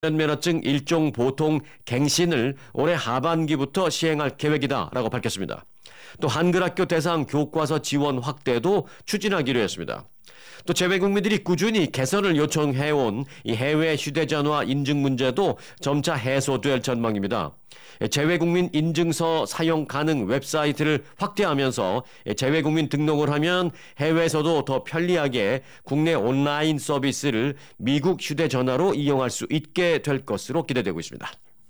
면허증 일종 보통 갱신을 올해 하반기부터 시행할 계획이다라고 밝혔습니다. 또 한글학교 대상 교과서 지원 확대도 추진하기로 했습니다. 또 재외국민들이 꾸준히 개선을 요청해온 이 해외 휴대전화 인증 문제도 점차 해소될 전망입니다. 재외국민 인증서 사용 가능 웹사이트를 확대하면서 재외국민 등록을 하면 해외에서도 더 편리하게 국내 온라인 서비스를 미국 휴대전화로 이용할 수 있게 될 것으로 기대되고 있습니다.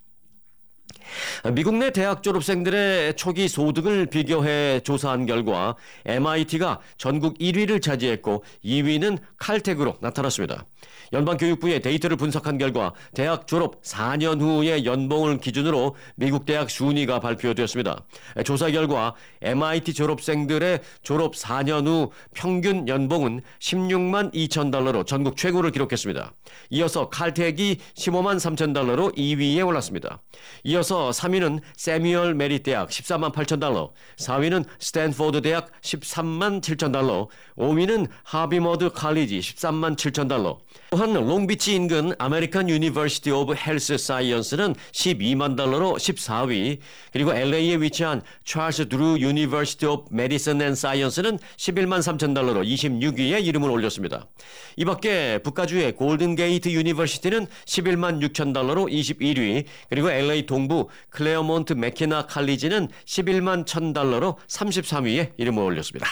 미국 내 대학 졸업생들의 초기 소득을 비교해 조사한 결과 MIT가 전국 1위를 차지했고 2위는 칼텍으로 나타났습니다. 연방교육부의 데이터를 분석한 결과 대학 졸업 4년 후의 연봉을 기준으로 미국 대학 순위가 발표되었습니다. 조사 결과 MIT 졸업생들의 졸업 4년 후 평균 연봉은 16만 2천 달러로 전국 최고를 기록했습니다. 이어서 칼텍이 15만 3천 달러로 2위에 올랐습니다. 이어서 3위는 세뮤얼 메리 대학 14만 8천 달러, 4위는 스탠포드 대학 13만 7천 달러, 5위는 하비머드 칼리지 13만 7천 달러. 또한 롱비치 인근 아메리칸 유니버시티 오브 헬스 사이언스는 12만 달러로 14위, 그리고 LA에 위치한 찰스 드루 유니버시티 오브 메디슨 앤 사이언스는 11만 3천 달러로 26위에 이름을 올렸습니다. 이 밖에 북가주의 골든 게이트 유니버시티는 11만 6천 달러로 21위, 그리고 LA 동부 클레어몬트 맥키나 칼리지는 11만 1천 달러로 33위에 이름을 올렸습니다.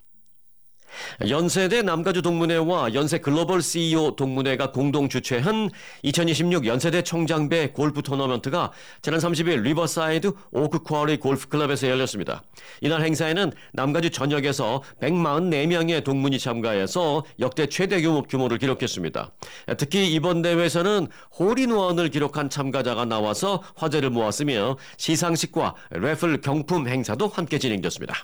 연세대 남가주 동문회와 연세 글로벌 CEO 동문회가 공동 주최한 2026 연세대 총장배 골프 토너먼트가 지난 30일 리버사이드 오크쿼리 골프클럽에서 열렸습니다. 이날 행사에는 남가주 전역에서 144명의 동문이 참가해서 역대 최대 규모를 기록했습니다. 특히 이번 대회에서는 홀인원을 기록한 참가자가 나와서 화제를 모았으며 시상식과 래플 경품 행사도 함께 진행됐습니다.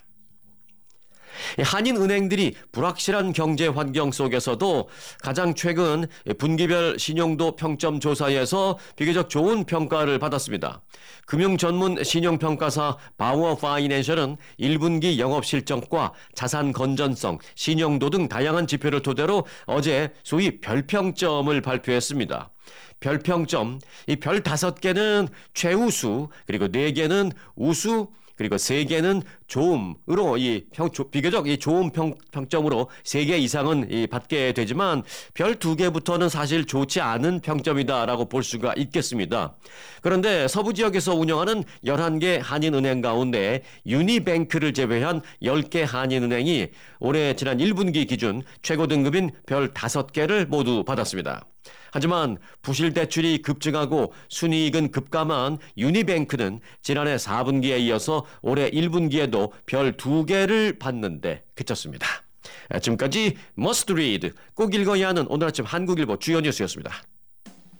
한인은행들이 불확실한 경제 환경 속에서도 가장 최근 분기별 신용도 평점 조사에서 비교적 좋은 평가를 받았습니다. 금융 전문 신용평가사 바워 파이낸셜은 1분기 영업실적과 자산 건전성, 신용도 등 다양한 지표를 토대로 어제 소위 별평점을 발표했습니다. 별평점, 이 별 5개는 최우수, 그리고 4개는 우수, 그리고 3개는 좋음으로 비교적 좋은 평점으로 3개 이상은 받게 되지만 별 2개부터는 사실 좋지 않은 평점이다라고 볼 수가 있겠습니다. 그런데 서부 지역에서 운영하는 11개 한인은행 가운데 유니뱅크를 제외한 10개 한인은행이 올해 지난 1분기 기준 최고 등급인 별 5개를 모두 받았습니다. 하지만 부실 대출이 급증하고 순이익은 급감한 유니뱅크는 지난해 4분기에 이어서 올해 1분기에도 별 2개를 받는데 그쳤습니다. 지금까지 머스트 리드, 꼭 읽어야 하는 오늘 아침 한국일보 주요 뉴스였습니다.